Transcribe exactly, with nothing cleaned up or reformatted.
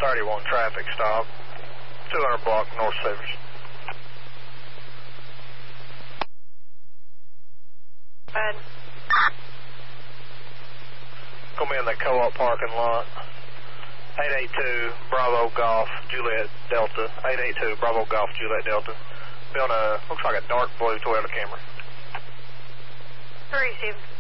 thirty-one traffic stop, two hundred block North Severs. Bad. Gonna be in the co-op parking lot. eight eight two Bravo Golf Juliet Delta. eight eight two Bravo Golf Juliet Delta. Be on a, looks like a dark blue Toyota Camry. Received.